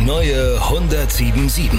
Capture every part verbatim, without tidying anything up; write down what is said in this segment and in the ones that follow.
neue hundertsieben Komma sieben.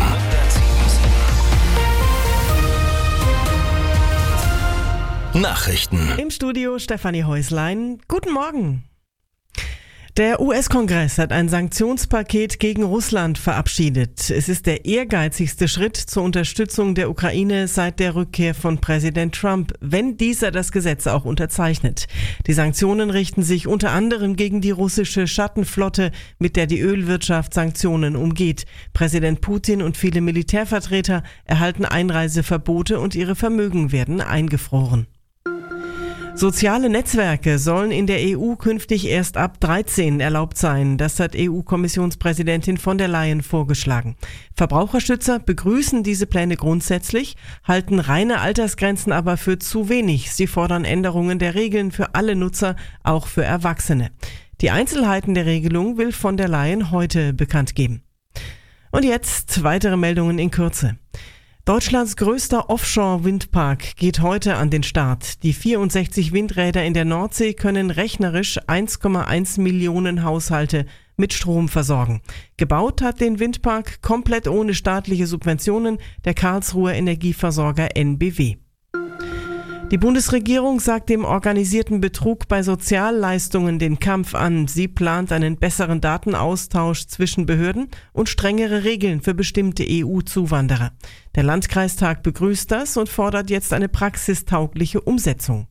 Nachrichten. Im Studio Stefanie Häuslein. Guten Morgen. Der U S-Kongress hat ein Sanktionspaket gegen Russland verabschiedet. Es ist der ehrgeizigste Schritt zur Unterstützung der Ukraine seit der Rückkehr von Präsident Trump, wenn dieser das Gesetz auch unterzeichnet. Die Sanktionen richten sich unter anderem gegen die russische Schattenflotte, mit der die Ölwirtschaft Sanktionen umgeht. Präsident Putin und viele Militärvertreter erhalten Einreiseverbote und ihre Vermögen werden eingefroren. Soziale Netzwerke sollen in der E U künftig erst ab dreizehn erlaubt sein. Das hat E U-Kommissionspräsidentin von der Leyen vorgeschlagen. Verbraucherschützer begrüßen diese Pläne grundsätzlich, halten reine Altersgrenzen aber für zu wenig. Sie fordern Änderungen der Regeln für alle Nutzer, auch für Erwachsene. Die Einzelheiten der Regelung will von der Leyen heute bekannt geben. Und jetzt weitere Meldungen in Kürze. Deutschlands größter Offshore-Windpark geht heute an den Start. Die vierundsechzig Windräder in der Nordsee können rechnerisch eins Komma eins Millionen Haushalte mit Strom versorgen. Gebaut hat den Windpark komplett ohne staatliche Subventionen der Karlsruher Energieversorger N B W. Die Bundesregierung sagt dem organisierten Betrug bei Sozialleistungen den Kampf an. Sie plant einen besseren Datenaustausch zwischen Behörden und strengere Regeln für bestimmte E U-Zuwanderer. Der Landkreistag begrüßt das und fordert jetzt eine praxistaugliche Umsetzung.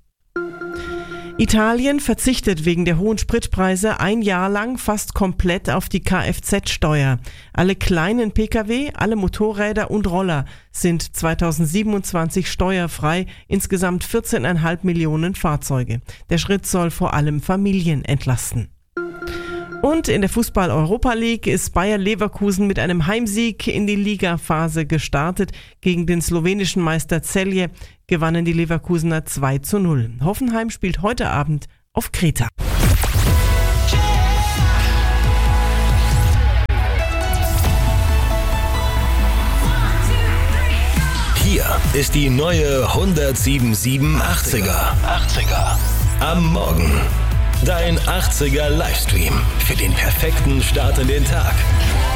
Italien verzichtet wegen der hohen Spritpreise ein Jahr lang fast komplett auf die Kfz-Steuer. Alle kleinen Pkw, alle Motorräder und Roller sind zweitausendsiebenundzwanzig steuerfrei, insgesamt vierzehn Komma fünf Millionen Fahrzeuge. Der Schritt soll vor allem Familien entlasten. Und in der Fußball-Europa League ist Bayer Leverkusen mit einem Heimsieg in die Ligaphase gestartet. Gegen den slowenischen Meister Celje gewannen die Leverkusener zwei zu null. Hoffenheim spielt heute Abend auf Kreta. Hier ist die neue hundertsieben Komma sieben achtziger. Am Morgen. Dein achtziger Livestream für den perfekten Start in den Tag.